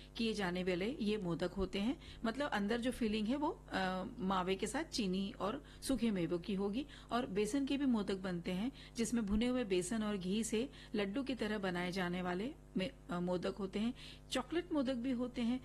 किए जाने वाले ये मोदक होते हैं। मतलब अंदर जो फीलिंग है वो मावे के साथ चीनी और सूखे मेवों की होगी। और बेसन के भी मोदक बनते हैं जिसमें भुने हुए बेसन और घी से लड्डू की तरह बनाए जाने वाले मोदक होते हैं। चॉकलेट मोदक भी होते हैं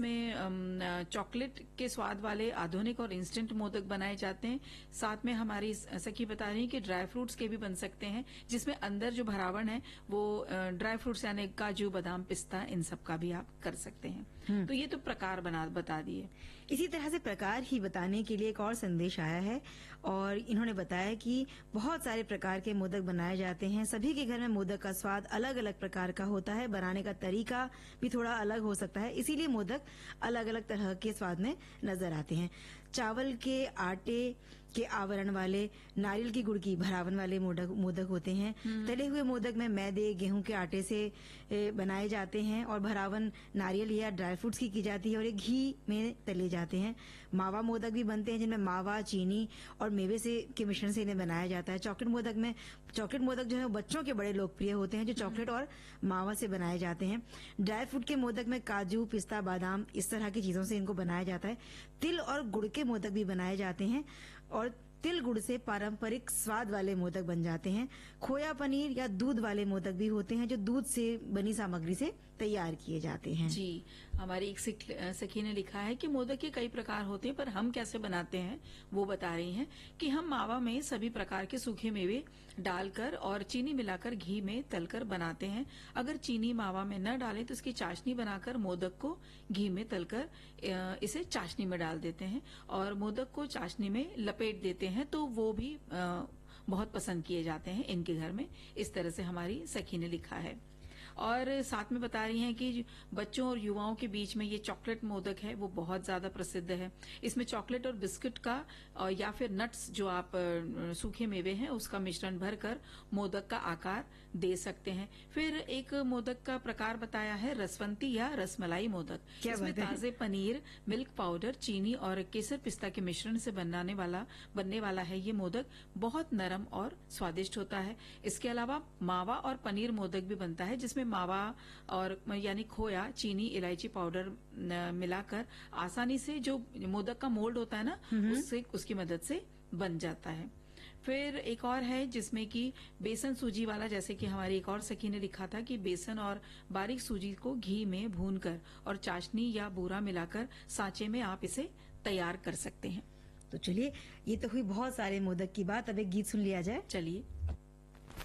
जिसमें चॉकलेट के स्वाद वाले आधुनिक और इंस्टेंट मोदक बनाए जाते हैं। साथ में हमारी सखी बता रही है कि ड्राई फ्रूट्स के भी बन सकते हैं जिसमें अंदर जो भरावण है वो ड्राई फ्रूट्स यानी काजू बादाम पिस्ता इन सब का भी आप कर सकते हैं। तो ये तो प्रकार बता दिए। इसी तरह से प्रकार ही बताने के लिए एक और संदेश आया है और इन्होंने बताया कि बहुत सारे प्रकार के मोदक बनाए जाते हैं। सभी के घर में मोदक का स्वाद अलग अलग प्रकार का होता है, बनाने का तरीका भी थोड़ा अलग हो सकता है, इसीलिए मोदक अलग अलग तरह के स्वाद में नजर आते हैं। चावल के आटे के आवरण वाले, नारियल की गुड़ की भरावन वाले मोदक होते हैं। तले हुए मोदक में मैदे गेहूं के आटे से बनाए जाते हैं और भरावन नारियल या ड्राई फ्रूट्स की जाती है और ये घी में तले जाते हैं। मावा मोदक भी बनते हैं जिनमें मावा, चीनी और मेवे के मिश्रण से इन्हें बनाया जाता है। चॉकलेट मोदक जो है बच्चों के बड़े लोकप्रिय होते हैं जो चॉकलेट और मावा से बनाए जाते हैं। ड्राई फ्रूट के मोदक में काजू, पिस्ता, बादाम इस तरह की चीजों से इनको बनाया जाता है। तिल और गुड़ के मोदक भी बनाए जाते हैं और तिल गुड़ से पारंपरिक स्वाद वाले मोदक बन जाते हैं। खोया पनीर या दूध वाले मोदक भी होते हैं जो दूध से बनी सामग्री से तैयार किए जाते हैं। जी, हमारी एक सखी ने लिखा है कि मोदक के कई प्रकार होते हैं पर हम कैसे बनाते हैं वो बता रही हैं कि हम मावा में सभी प्रकार के सूखे मेवे डालकर और चीनी मिलाकर घी में तलकर बनाते हैं। अगर चीनी मावा में न डालें तो इसकी चाशनी बनाकर मोदक को घी में तलकर इसे चाशनी में डाल देते हैं और मोदक को चाशनी में लपेट देते हैं तो वो भी बहुत पसंद किए जाते हैं इनके घर में। इस तरह से हमारी सखी ने लिखा है। और साथ में बता रही हैं कि बच्चों और युवाओं के बीच में ये चॉकलेट मोदक है वो बहुत ज्यादा प्रसिद्ध है। इसमें चॉकलेट और बिस्किट का या फिर नट्स जो आप सूखे मेवे हैं उसका मिश्रण भरकर मोदक का आकार दे सकते हैं। फिर एक मोदक का प्रकार बताया है रसवंती या रसमलाई मोदक। इसमें ताजे पनीर, मिल्क पाउडर, चीनी और केसर पिस्ता के मिश्रण से बनने वाला है ये मोदक बहुत नरम और स्वादिष्ट होता है। इसके अलावा मावा और पनीर मोदक भी बनता है जिसमें मावा और यानी खोया, चीनी, इलायची पाउडर मिलाकर आसानी से जो मोदक का मोल्ड होता है ना उसकी मदद से बन जाता है। फिर एक और है जिसमें कि बेसन सूजी वाला, जैसे कि हमारी एक और सखी ने लिखा था कि बेसन और बारीक सूजी को घी में भूनकर और चाशनी या बूरा मिलाकर सांचे में आप इसे तैयार कर सकते हैं। तो चलिए, ये तो हुई बहुत सारे मोदक की बात। अब एक गीत सुन लिया जाए। चलिए।